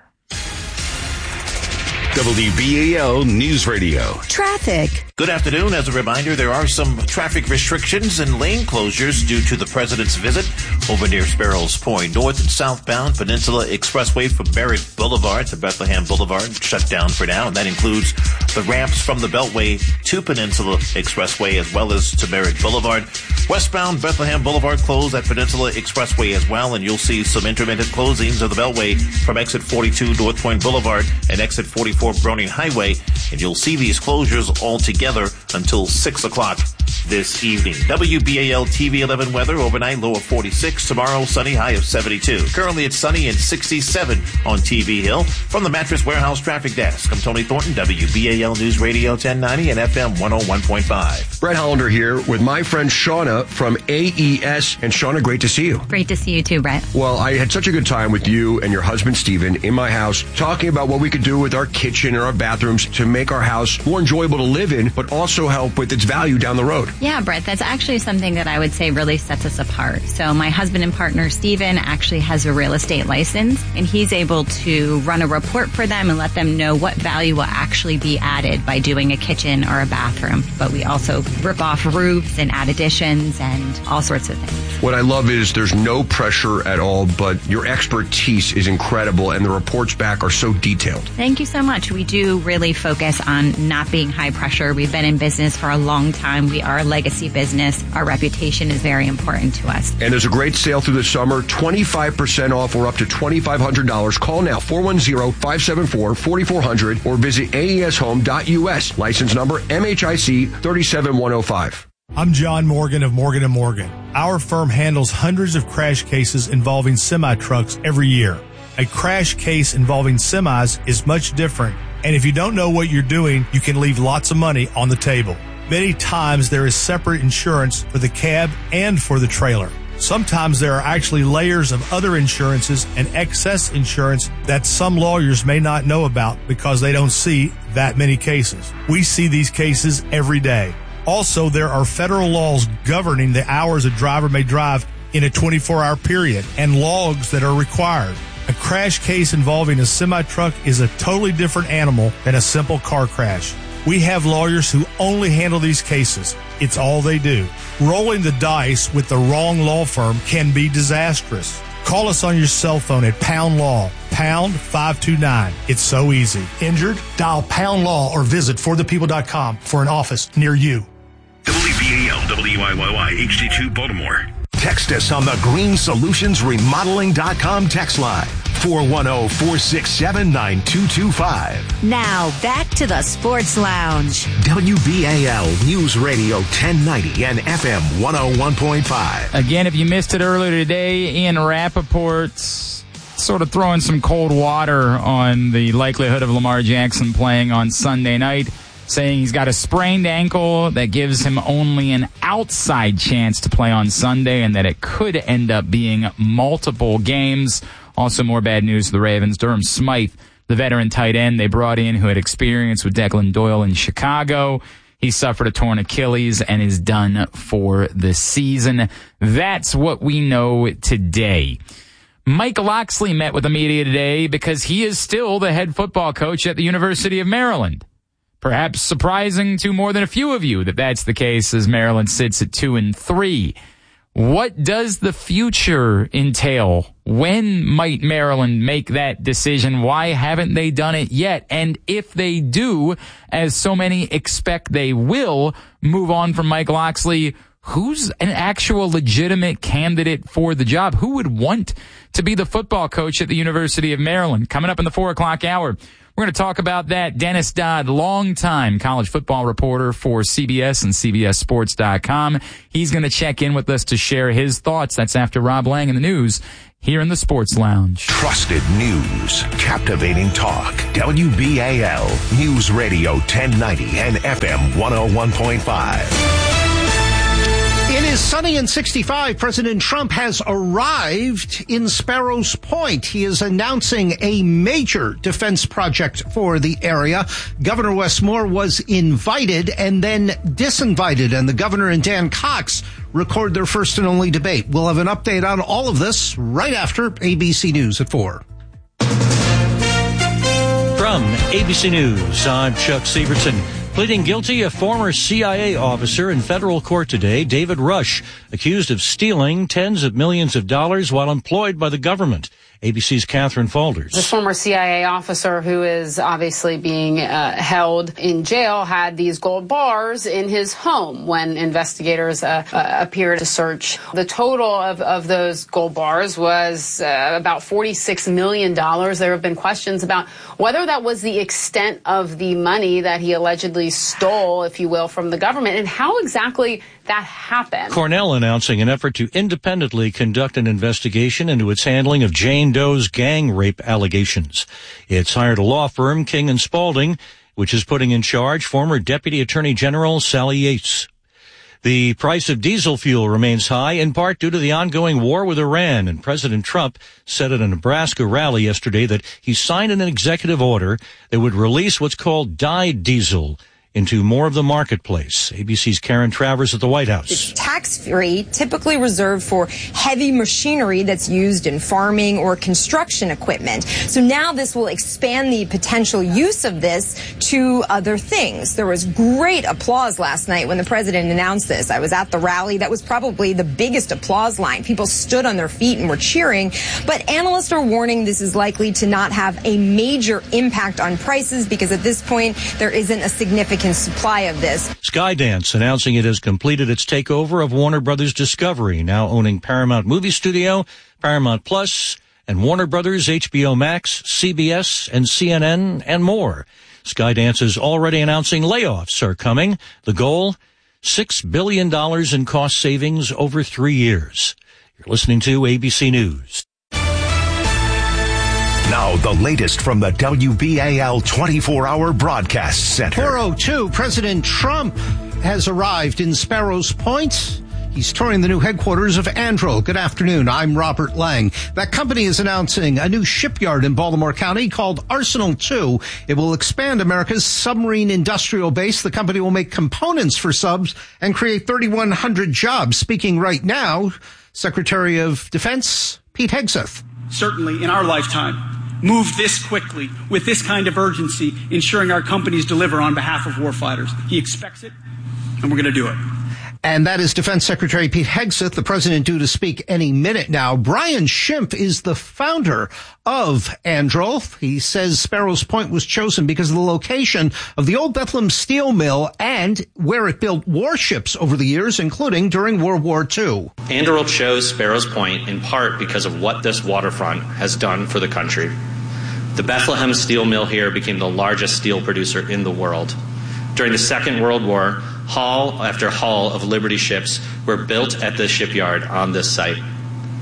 W B A L News Radio. Traffic. Good afternoon. As a reminder, there are some traffic restrictions and lane closures due to the president's visit over near Sparrows Point. North and southbound Peninsula Expressway from Merritt Boulevard to Bethlehem Boulevard shut down for now, and that includes the ramps from the Beltway to Peninsula Expressway as well as to Merritt Boulevard. Westbound Bethlehem Boulevard closed at Peninsula Expressway as well, and you'll see some intermittent closings of the Beltway from exit forty-two North Point Boulevard and exit forty-four Browning Highway, and you'll see these closures all together until six o'clock this evening. W B A L T V eleven weather overnight, low of forty-six. Tomorrow, sunny, high of seventy-two. Currently, it's sunny and sixty-seven on T V Hill. From the Mattress Warehouse Traffic Desk, I'm Tony Thornton, W B A L News Radio ten ninety and F M one oh one point five. Brett Hollander here with my friend Shauna from A E S. And Shauna, great to see you. Great to see you too, Brett. Well, I had such a good time with you and your husband, Steven, in my house, talking about what we could do with our kitchen and our bathrooms to make our house more enjoyable to live in, but also help with its value down the road. Yeah, Brett, that's actually something that I would say really sets us apart. So my husband and partner, Steven, actually has a real estate license, and he's able to run a report for them and let them know what value will actually be added by doing a kitchen or a bathroom. But we also rip off roofs and add additions and all sorts of things. What I love is there's no pressure at all, but your expertise is incredible, and the reports back are so detailed. Thank you so much. We do really focus on not being high pressure. We've been in business for a long time. We are a legacy business. Our reputation is very important to us. And there's a great sale through the summer, twenty-five percent off or up to twenty-five hundred dollars. Call now, four one zero, five seven four, four four zero zero or visit A E S home dot U S. License number M H I C three seven one zero five. I'm John Morgan of Morgan and Morgan. Our firm handles hundreds of crash cases involving semi-trucks every year. A crash case involving semis is much different, and if you don't know what you're doing, you can leave lots of money on the table. Many times there is separate insurance for the cab and for the trailer. Sometimes there are actually layers of other insurances and excess insurance that some lawyers may not know about because they don't see that many cases. We see these cases every day. Also, there are federal laws governing the hours a driver may drive in a twenty-four hour period and logs that are required. A crash case involving a semi-truck is a totally different animal than a simple car crash. We have lawyers who only handle these cases. It's all they do. Rolling the dice with the wrong law firm can be disastrous. Call us on your cell phone at Pound Law, pound five two nine. It's so easy. Injured? Dial Pound Law or visit for the people dot com for an office near you. W B A L W I Y Y H D two Baltimore. Text us on the green solutions remodeling dot com text line, four one zero, four six seven, nine two two five. Now, back to the Sports Lounge. W B A L News Radio ten ninety and F M one oh one point five. Again, if you missed it earlier today, Ian Rappaport's sort of throwing some cold water on the likelihood of Lamar Jackson playing on Sunday night. saying he's got a sprained ankle that gives him only an outside chance to play on Sunday and that it could end up being multiple games. Also, more bad news for the Ravens. Durham Smythe, the veteran tight end they brought in who had experience with Declan Doyle in Chicago, he suffered a torn Achilles and is done for the season. That's what we know today. Mike Locksley met with the media today because he is still the head football coach at the University of Maryland. Perhaps surprising to more than a few of you that that's the case as Maryland sits at two and three. What does the future entail? When might Maryland make that decision? Why haven't they done it yet? And if they do, as so many expect they will, move on from Mike Locksley, who's an actual legitimate candidate for the job? Who would want to be the football coach at the University of Maryland? Coming up in the four o'clock hour, we're going to talk about that. Dennis Dodd, longtime college football reporter for C B S and C B S sports dot com. He's going to check in with us to share his thoughts. That's after Rob Lang in the news here in the Sports Lounge. Trusted news, captivating talk. W B A L News Radio ten ninety and F M one oh one point five. It is sunny and sixty-five. President Trump has arrived in Sparrows Point. He is announcing a major defense project for the area. Governor Wes Moore was invited and then disinvited, and the governor and Dan Cox record their first and only debate. We'll have an update on all of this right after A B C News at four. From A B C News, I'm Chuck Sievertson. Pleading guilty, a former C I A officer in federal court today, David Rush, accused of stealing tens of millions of dollars while employed by the government. A B C's Catherine Falders. The former C I A officer, who is obviously being uh, held in jail, had these gold bars in his home when investigators uh, uh, appeared to search. The total of, of those gold bars was uh, about forty-six million dollars. There have been questions about whether that was the extent of the money that he allegedly stole, if you will, from the government, and how exactly that happened. Cornell announcing an effort to independently conduct an investigation into its handling of Jane Doe's gang rape allegations. It's hired a law firm, King and Spalding, which is putting in charge former Deputy Attorney General Sally Yates. The price of diesel fuel remains high, in part due to the ongoing war with Iran, and President Trump said at a Nebraska rally yesterday that he signed an executive order that would release what's called dyed diesel into more of the marketplace. A B C's Karen Travers at the White House. It's tax-free, typically reserved for heavy machinery that's used in farming or construction equipment. So now this will expand the potential use of this to other things. There was great applause last night when the president announced this. I was at the rally. That was probably the biggest applause line. People stood on their feet and were cheering. But analysts are warning this is likely to not have a major impact on prices because at this point there isn't a significant supply of this. Skydance announcing it has completed its takeover of Warner Brothers Discovery, now owning Paramount Movie Studio, Paramount Plus, and Warner Brothers, H B O Max, C B S, and C N N, and more. Skydance is already announcing layoffs are coming. The goal, six billion dollars in cost savings over three years. You're listening to A B C News. Now, the latest from the W B A L twenty-four hour Broadcast Center. four oh two, President Trump has arrived in Sparrows Point. He's touring the new headquarters of Anduril. Good afternoon. I'm Robert Lang. That company is announcing a new shipyard in Baltimore County called Arsenal two. It will expand America's submarine industrial base. The company will make components for subs and create thirty-one hundred jobs. Speaking right now, Secretary of Defense Pete Hegseth. Certainly in our lifetime, move this quickly, with this kind of urgency, ensuring our companies deliver on behalf of warfighters. He expects it, and we're going to do it. And that is Defense Secretary Pete Hegseth, the president due to speak any minute now. Brian Schimpf is the founder of Anduril. He says Sparrows Point was chosen because of the location of the old Bethlehem steel mill and where it built warships over the years, including during World War Two. Anduril chose Sparrows Point in part because of what this waterfront has done for the country. The Bethlehem steel mill here became the largest steel producer in the world. During the Second World War, hull after hull of Liberty ships were built at the shipyard on this site.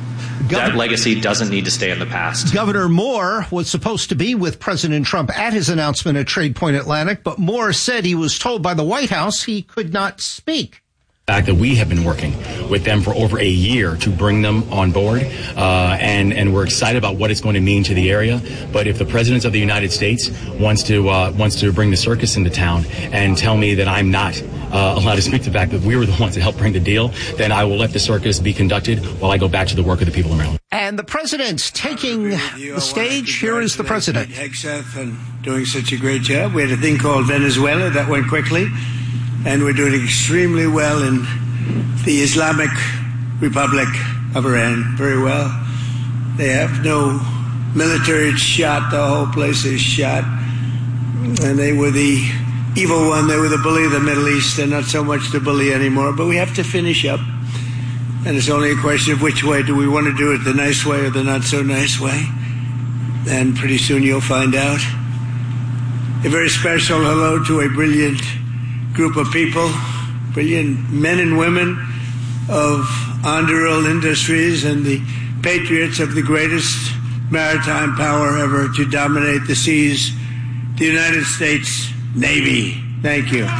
that legacy doesn't need to stay in the past. Governor Moore was supposed to be with President Trump at his announcement at Trade Point Atlantic, but Moore said he was told by the White House he could not speak. Fact that we have been working with them for over a year to bring them on board, uh, and and we're excited about what it's going to mean to the area. But if the President of the United States wants to uh, wants to bring the circus into town and tell me that I'm not uh, allowed to speak to the fact that we were the ones that helped bring the deal, then I will let the circus be conducted while I go back to the work of the people of Maryland. And the President's taking the stage. Here is the President. Hegseth and doing such a great job. We had a thing called Venezuela that went quickly. And we're doing extremely well in the Islamic Republic of Iran. Very well. They have no military. It's shot. The whole place is shot. And they were the evil one. They were the bully of the Middle East. They're not so much the bully anymore. But we have to finish up. And it's only a question of which way. Do we want to do it the nice way or the not so nice way? And pretty soon you'll find out. A very special hello to a brilliant group of people, brilliant men and women of Anduril Industries and the patriots of the greatest maritime power ever to dominate the seas, the United States Navy. Thank you.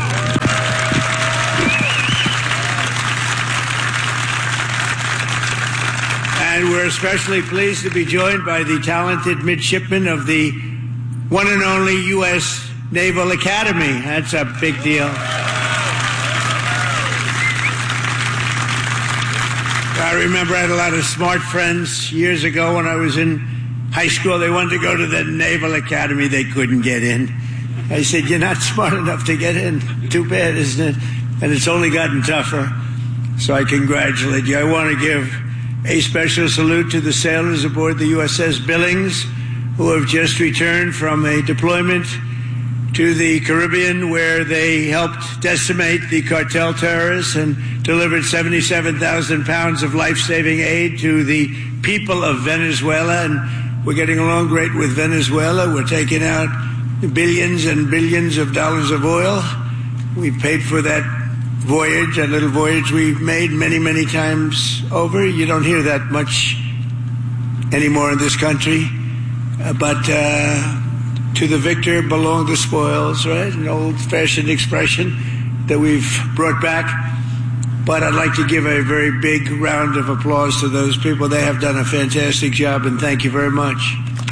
And we're especially pleased to be joined by the talented midshipmen of the one and only U S Naval Academy. That's a big deal. I remember I had a lot of smart friends years ago when I was in high school. They wanted to go to the Naval Academy. They couldn't get in. I said, you're not smart enough to get in. Too bad, isn't it? And it's only gotten tougher. So I congratulate you. I want to give a special salute to the sailors aboard the U S S Billings who have just returned from a deployment to the Caribbean where they helped decimate the cartel terrorists and delivered seventy-seven thousand pounds of life-saving aid to the people of Venezuela. And we're getting along great with Venezuela. We're taking out billions and billions of dollars of oil. We've paid for that voyage, that little voyage we've made many, many times over. You don't hear that much anymore in this country. Uh, but... Uh, To the victor belong the spoils, right? An old-fashioned expression that we've brought back. But I'd like to give a very big round of applause to those people. They have done a fantastic job, and thank you very much.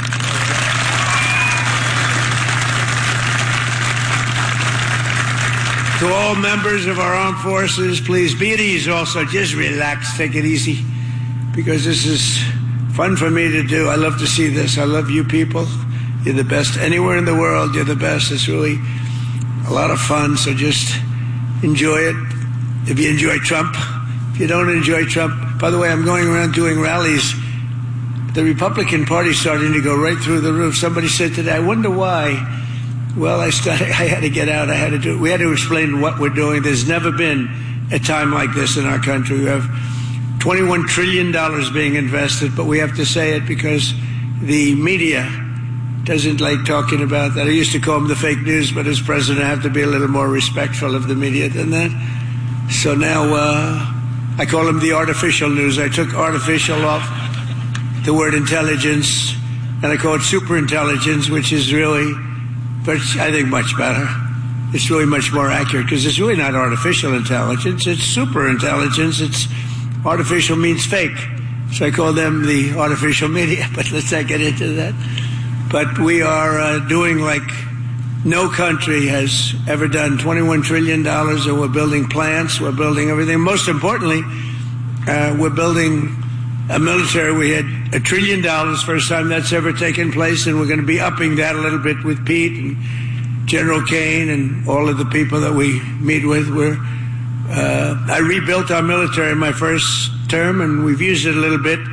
To all members of our armed forces, please be at ease also. Just relax, take it easy, because this is fun for me to do. I love to see this. I love you people. You're the best anywhere in the world. You're the best. It's really a lot of fun. So just enjoy it. If you enjoy Trump, if you don't enjoy Trump, by the way, I'm going around doing rallies. The Republican Party's starting to go right through the roof. Somebody said today, I wonder why. Well, I started, I had to get out. I had to do it. We had to explain what we're doing. There's never been a time like this in our country. We have twenty-one trillion dollars being invested, but we have to say it because the media doesn't like talking about that. I used to call them the fake news, but as president, I have to be a little more respectful of the media than that. So now uh, I call them the artificial news. I took artificial off the word intelligence, and I call it super intelligence, which is really, I think, much better. It's really much more accurate because it's really not artificial intelligence. It's super intelligence. It's artificial means fake. So I call them the artificial media, but let's not get into that. But we are uh, doing like no country has ever done, twenty-one trillion dollars, and we're building plants, we're building everything. Most importantly, uh, we're building a military. We had a trillion dollars, first time that's ever taken place, and we're going to be upping that a little bit with Pete and General Kane and all of the people that we meet with. We're, uh, I rebuilt our military in my first term, and we've used it a little bit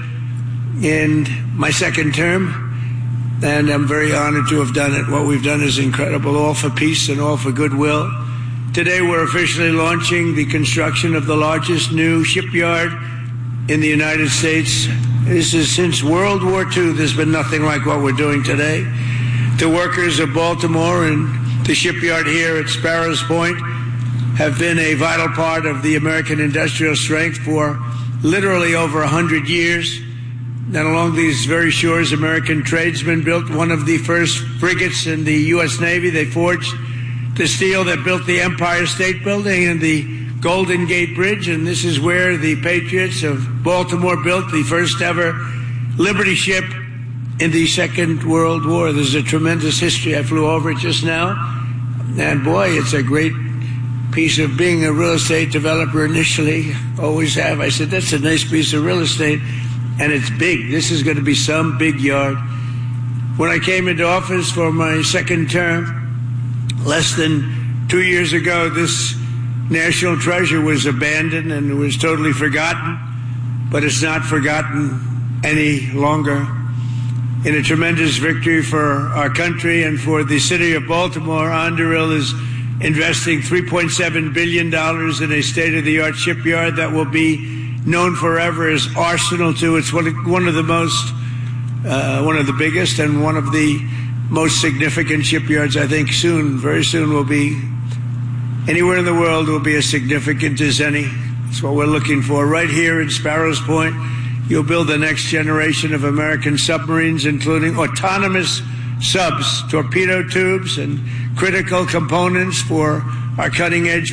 in my second term. And I'm very honored to have done it. What we've done is incredible, all for peace and all for goodwill. Today we're officially launching the construction of the largest new shipyard in the United States. This is since World War Two. There's been nothing like what we're doing today. The workers of Baltimore and the shipyard here at Sparrows Point have been a vital part of the American industrial strength for literally over one hundred years. And along these very shores, American tradesmen built one of the first frigates in the U S Navy. They forged the steel that built the Empire State Building and the Golden Gate Bridge. And this is where the Patriots of Baltimore built the first ever Liberty ship in the Second World War. There's a tremendous history. I flew over it just now. And boy, it's a great piece of being a real estate developer initially. Always have. I said, that's a nice piece of real estate. And it's big. This is going to be some big yard. When I came into office for my second term, less than two years ago, this national treasure was abandoned and it was totally forgotten. But it's not forgotten any longer. In a tremendous victory for our country and for the city of Baltimore, Anduril is investing three point seven billion dollars in a state-of-the-art shipyard that will be known forever as Arsenal two. It's one of, one of the most, uh, one of the biggest and one of the most significant shipyards. I think soon, very soon, will be anywhere in the world will be as significant as any. That's what we're looking for. Right here in Sparrows Point, you'll build the next generation of American submarines, including autonomous subs, torpedo tubes, and critical components for our cutting-edge